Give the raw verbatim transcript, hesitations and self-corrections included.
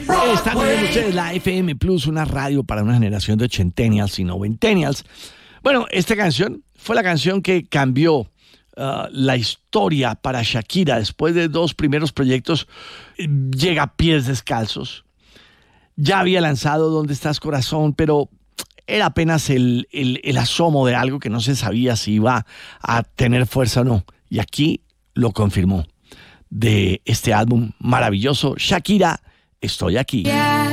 Están viendo ustedes la F M Plus, una radio para una generación de ochentennials y noventennials. Bueno, esta canción fue la canción que cambió uh, la historia para Shakira. Después de dos primeros proyectos, llega a Pies Descalzos. Ya había lanzado ¿Dónde estás, corazón? Pero era apenas el, el, el asomo de algo que no se sabía si iba a tener fuerza o no. Y aquí lo confirmó. De este álbum maravilloso, Shakira, Estoy Aquí.